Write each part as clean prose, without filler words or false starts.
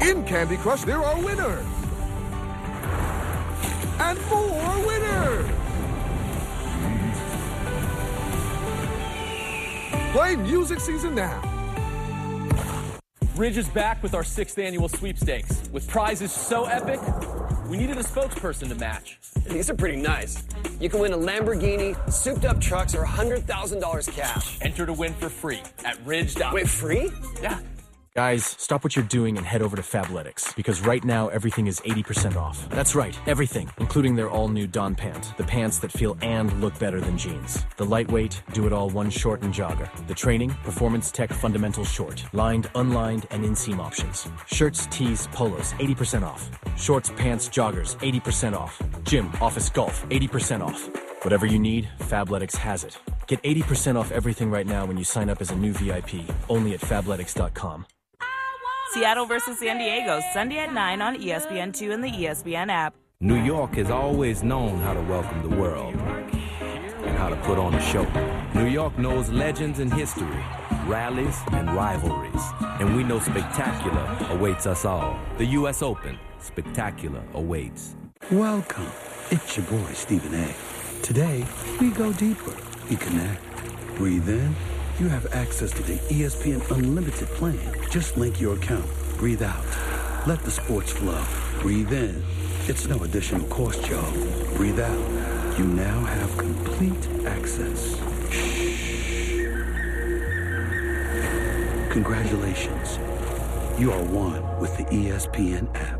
In Candy Crush, there are winners. And more winners. Play Music Season now. Ridge is back with our 6th annual sweepstakes. With prizes so epic, we needed a spokesperson to match. These are pretty nice. You can win a Lamborghini, souped-up trucks, or $100,000 cash. Enter to win for free at Ridge. Wait, free? Yeah. Guys, stop what you're doing and head over to Fabletics, because right now everything is 80% off. That's right, everything, including their all-new Dawn Pant, the pants that feel and look better than jeans. The lightweight, do-it-all one short and jogger. The training, performance tech fundamental short, lined, unlined, and inseam options. Shirts, tees, polos, 80% off. Shorts, pants, joggers, 80% off. Gym, office, golf, 80% off. Whatever you need, Fabletics has it. Get 80% off everything right now when you sign up as a new VIP, only at Fabletics.com. Seattle versus San Diego, Sunday at 9 on ESPN2 and the ESPN app. New York has always known how to welcome the world and how to put on a show. New York knows legends and history, rallies and rivalries, and we know spectacular awaits us all. The U.S. Open, spectacular awaits. Welcome. It's your boy, Stephen A. Today, we go deeper. We connect. Breathe in. You have access to the ESPN Unlimited plan. Just link your account. Breathe out. Let the sports flow. Breathe in. It's no additional cost, y'all. Breathe out. You now have complete access. Shh. Congratulations. You are one with the ESPN app.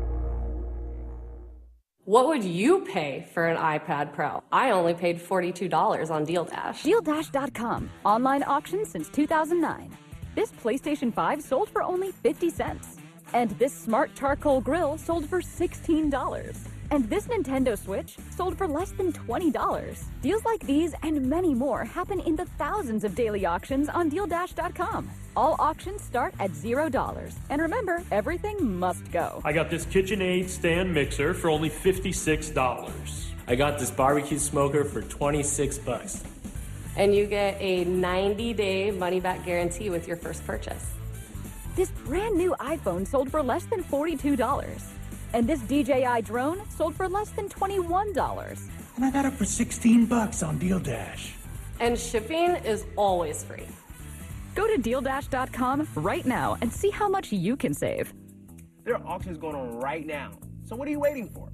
What would you pay for an iPad Pro? I only paid $42 on DealDash. DealDash.com. Online auction since 2009. This PlayStation 5 sold for only 50 cents. And this smart charcoal grill sold for $16. And this Nintendo Switch sold for less than $20. Deals like these and many more happen in the thousands of daily auctions on DealDash.com. All auctions start at $0. And remember, everything must go. I got this KitchenAid stand mixer for only $56. I got this barbecue smoker for $26. And you get a 90-day money-back guarantee with your first purchase. This brand new iPhone sold for less than $42. And this DJI drone sold for less than $21. And I got it for $16 on DealDash. And shipping is always free. Go to DealDash.com right now and see how much you can save. There are auctions going on right now. So what are you waiting for?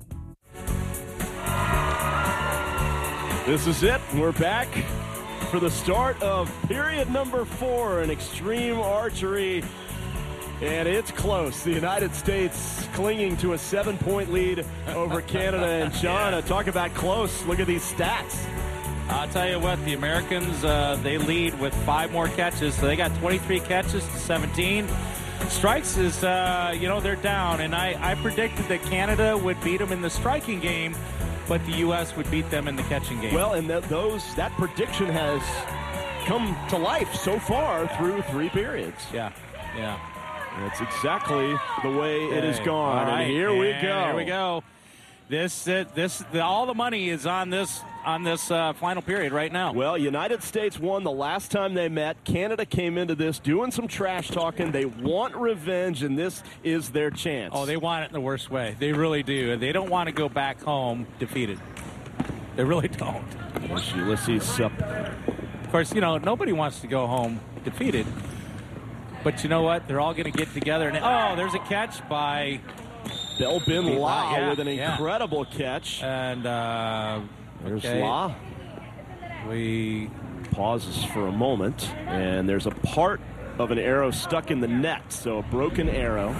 This is it. We're back for the start of period number 4 in extreme archery. And it's close. The United States clinging to a 7-point lead over Canada. And Sean, talk about close. Look at these stats. I'll tell you what, the Americans, they lead with 5 more catches. So they got 23 catches to 17. Strikes is, they're down. And I predicted that Canada would beat them in the striking game, but the U.S. would beat them in the catching game. Well, and that prediction has come to life so far through 3 periods. Yeah. That's exactly the way it has gone. Right. And here we go. Here we go. All the money is on this final period right now. Well, United States won the last time they met. Canada came into this doing some trash talking. They want revenge, and this is their chance. Oh, they want it in the worst way. They really do. They don't want to go back home defeated. They really don't. Let's see. Of course, nobody wants to go home defeated. But you know what? They're all going to get together. And there's a catch by Bell Bin La with an incredible catch. And there's La. We pauses for a moment, and there's a part of an arrow stuck in the net, so a broken arrow.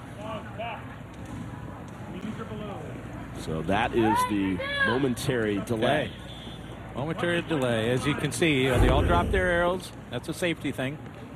So that is the momentary delay. Okay. Momentary delay. As you can see, they all dropped their arrows. That's a safety thing.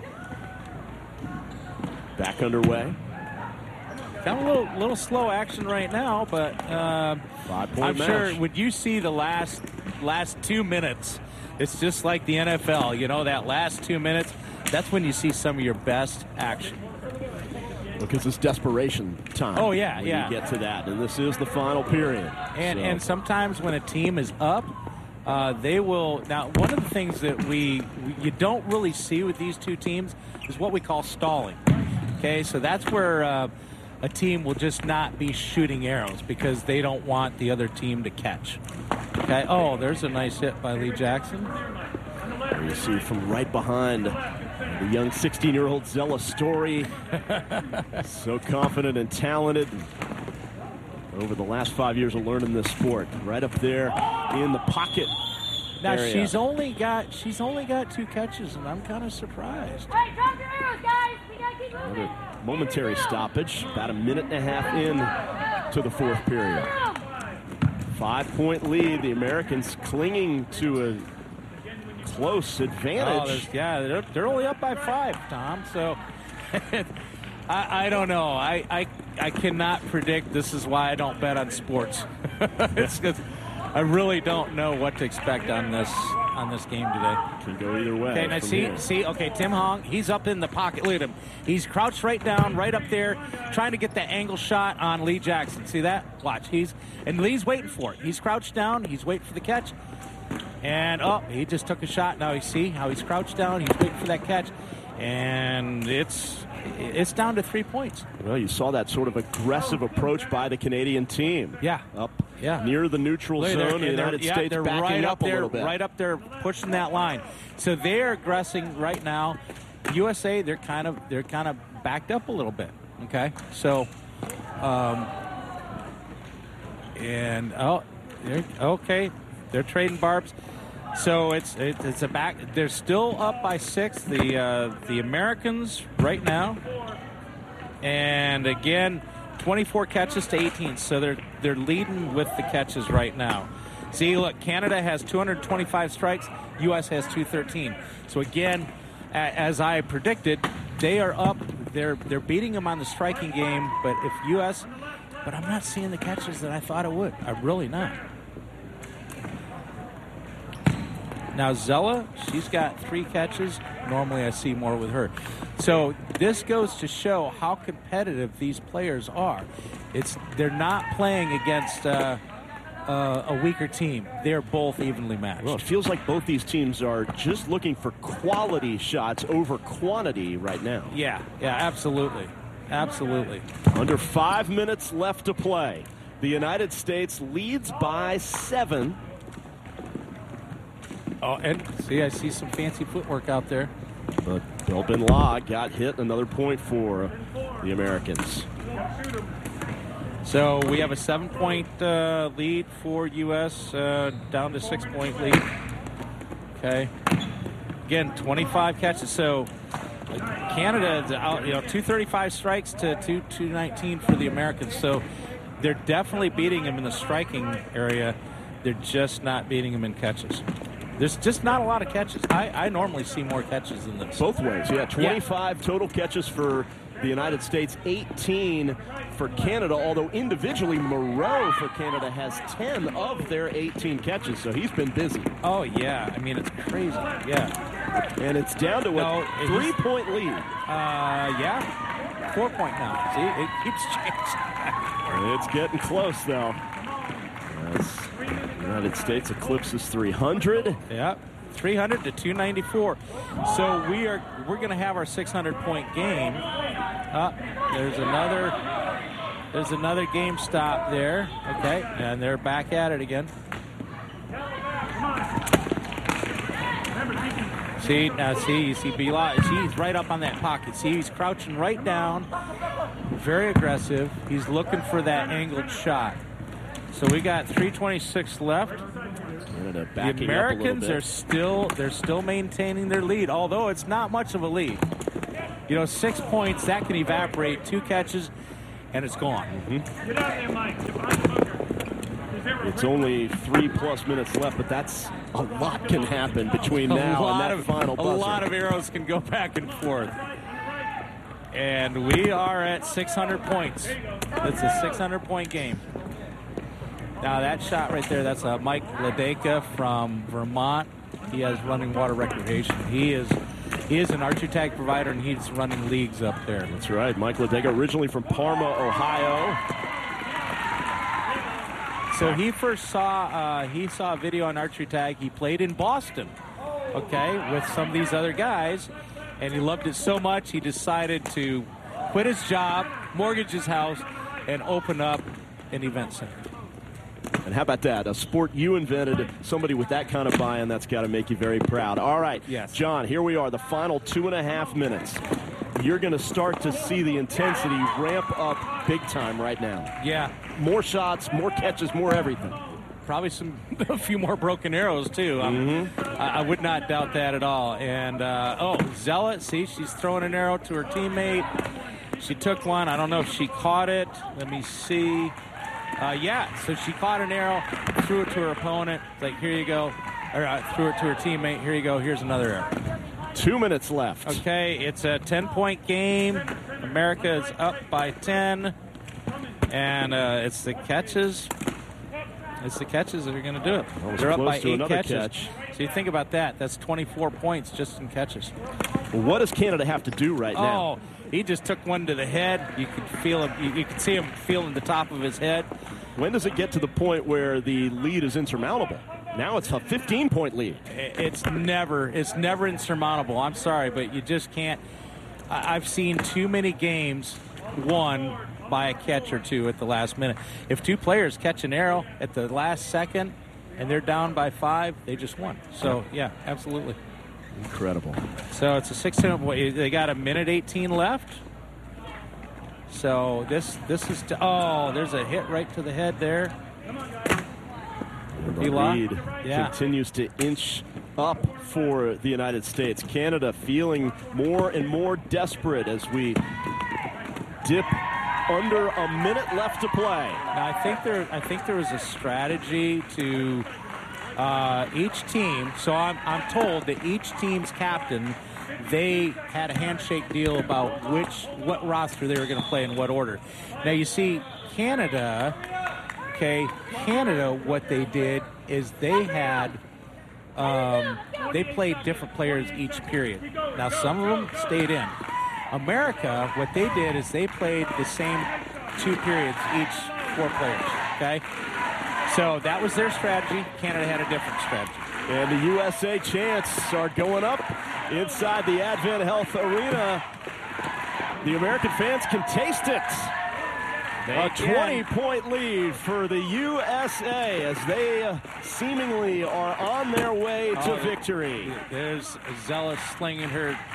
Back underway. Got a little slow action right now, but 5-point I'm match. sure. Would you see the last 2 minutes? It's just like the NFL. That last 2 minutes. That's when you see some of your best action. Because it's desperation time. Oh yeah, when you get to that, and this is the final period. And sometimes when a team is up, they will. Now, one of the things that you don't really see with these two teams is what we call stalling. Okay, so that's where a team will just not be shooting arrows because they don't want the other team to catch. Okay. Oh, there's a nice hit by Lee Jackson. There you see from right behind the young 16-year-old Zella Story. So confident and talented. Over the last 5 years of learning this sport, right up there in the pocket. Now area. she's only got 2 catches, and I'm kind of surprised. Hey, drop your arrows, guys. We gotta keep moving. Another momentary stoppage, about a minute and a half in to the 4th period. 5-point lead. The Americans clinging to a close advantage. They're only up by 5, Tom. So I don't know. I cannot predict. This is why I don't bet on sports. It's just, I really don't know what to expect on this game today. Can go either way. Okay, now see. Okay, Tim Hong, he's up in the pocket. Look at him. He's crouched right down, right up there, trying to get that angle shot on Lee Jackson. See that? Watch. And Lee's waiting for it. He's crouched down. He's waiting for the catch. And he just took a shot. Now you see how he's crouched down. He's waiting for that catch, and it's down to 3 points. Well, you saw that sort of aggressive approach by the Canadian team. Yeah. Up near the neutral zone. The United States they're backing right up a little bit. Right up there, pushing that line. So they're aggressing right now. USA, they're kind of backed up a little bit. Okay, so, they're trading barbs. So it's a back. They're still up by 6. The Americans right now, and again, 24 catches to 18. So they're leading with the catches right now. See, look, Canada has 225 strikes. U.S. has 213. So again, as I predicted, they are up. They're beating them on the striking game. But if U.S. But I'm not seeing the catches that I thought it would. I'm really not. Now, Zella, she's got 3 catches. Normally, I see more with her. So this goes to show how competitive these players are. They're not playing against a weaker team. They're both evenly matched. Well, it feels like both these teams are just looking for quality shots over quantity right now. Yeah, absolutely. Absolutely. Under 5 minutes left to play. The United States leads by 7. Oh, and I see some fancy footwork out there. But Bill Bin La got hit. Another point for the Americans. So we have a 7-point lead for U.S. Down to 6-point lead. Okay. Again, 25 catches. So Canada, 235 strikes to 219 for the Americans. So they're definitely beating them in the striking area. They're just not beating them in catches. There's just not a lot of catches. I normally see more catches than this. Both ways, 25 total catches for the United States, 18 for Canada, although individually Moreau for Canada has 10 of their 18 catches, so he's been busy. Oh, yeah. I mean, it's crazy. Yeah. And it's down to a 3-point lead. 4-point now. See, it keeps changing. It's getting close, though. As the United States eclipses 300. Yeah, 300 to 294. So we're going to have our 600-point game. There's another game stop there. Okay, and they're back at it again. You see Bila. He's right up on that pocket. See, he's crouching right down, very aggressive. He's looking for that angled shot. So we got 3:26 left. The Americans are still maintaining their lead, although it's not much of a lead. 6 points, that can evaporate. 2 catches, and it's gone. Get out there, Mike. It's only 3+ minutes left, but that's a lot can happen between now and that final buzzer. A lot of arrows can go back and forth. And we are at 600 points. It's a 600-point game. Now that shot right there, that's Mike Ladeka from Vermont. He has Running Water Recreation. He is an archery tag provider, and he's running leagues up there. That's right. Mike Ladeka, originally from Parma, Ohio. So he first saw a video on archery tag. He played in Boston, with some of these other guys, and he loved it so much he decided to quit his job mortgage his house, and open up an event center. And how about that? A sport you invented, somebody with that kind of buy-in, that's got to make you very proud. All right, yes. John, here we are, the final 2.5 minutes. You're going to start to see the intensity ramp up big time right now. Yeah. More shots, more catches, more everything. Probably a few more broken arrows, too. I would not doubt that at all. And, Zealot, see, she's throwing an arrow to her teammate. She took one. I don't know if she caught it. Let me see. So she caught an arrow, threw it to her opponent. Like, here you go. Or threw it to her teammate. Here you go. Here's another arrow. 2 minutes left. Okay, it's a 10-point game. America is up by 10. And it's the catches. It's the catches that are going to do it. They're up by 8 catches. So you think about that. That's 24 points just in catches. Well, what does Canada have to do right now? Oh, he just took one to the head. You could feel him. You could see him feeling the top of his head. When does it get to the point where the lead is insurmountable? Now it's a 15-point lead. It's never insurmountable. I'm sorry, but you just can't. I've seen too many games won by a catch or two at the last minute. If two players catch an arrow at the last second and they're down by 5, they just won. So, yeah, absolutely. Incredible. So it's a 16. They got a minute 18 left. So this is. There's a hit right to the head there. The lead continues to inch up for the United States. Canada feeling more and more desperate as we dip under a minute left to play. Now I think there was a strategy to each team. So I'm told that each team's captain, they had a handshake deal about what roster they were going to play in what order. Now you see Canada, what they did is they had they played different players each period. Now some of them stayed in. America, what they did is they played the same 2 periods, each 4 players, okay? So that was their strategy. Canada had a different strategy. And the USA chants are going up inside the Advent Health Arena. The American fans can taste it. A 20-point lead for the USA as they seemingly are on their way to victory. There's Zealot slinging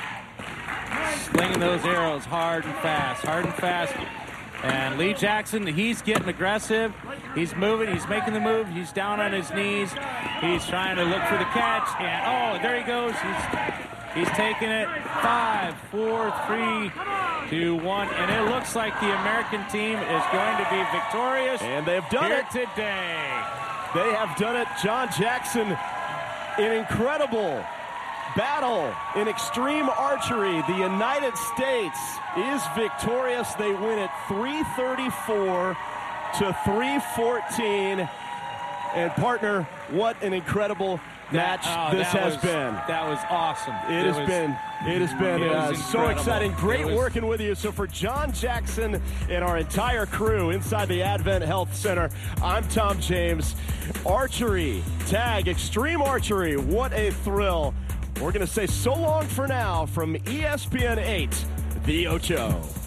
those arrows hard and fast. And Lee Jackson, he's getting aggressive. He's moving. He's making the move. He's down on his knees. He's trying to look for the catch. And, there he goes. He's taking it. 5, 4, 3, 2, 1. And it looks like the American team is going to be victorious. And they've done it today. They have done it. John Jackson, an incredible battle in extreme archery. The United States is victorious. They win it 334 to 314. And partner, what an incredible match this has been. That was awesome. It has been so exciting. Great working with you. So for John Jackson and our entire crew inside the Advent Health Center, I'm Tom James. Archery, tag, extreme archery. What a thrill. We're going to say so long for now from ESPN 8, The Ocho.